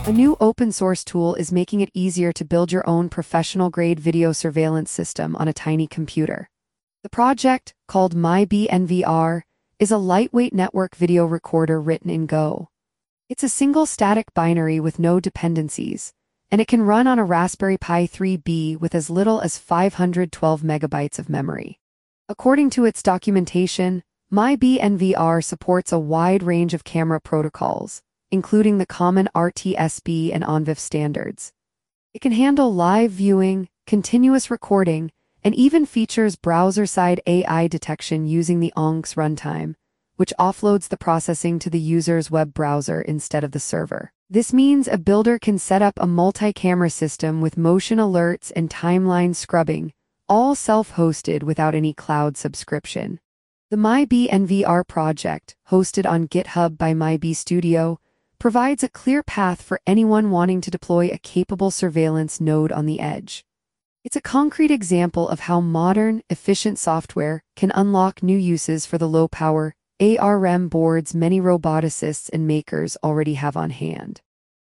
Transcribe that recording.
A new open-source tool is making it easier to build your own professional-grade video surveillance system on a tiny computer. The project, called MyBNVR, is a lightweight network video recorder written in Go. It's a single static binary with no dependencies, and it can run on a Raspberry Pi 3B with as little as 512 megabytes of memory. According to its documentation, MyBNVR supports a wide range of camera protocols, including the common RTSP and ONVIF standards. It can handle live viewing, continuous recording, and even features browser-side AI detection using the ONX runtime, which offloads the processing to the user's web browser instead of the server. This means a builder can set up a multi-camera system with motion alerts and timeline scrubbing, all self-hosted without any cloud subscription. The MyBNVR project, hosted on GitHub by MyBStudio, provides a clear path for anyone wanting to deploy a capable surveillance node on the edge. It's a concrete example of how modern, efficient software can unlock new uses for the low-power ARM boards many roboticists and makers already have on hand.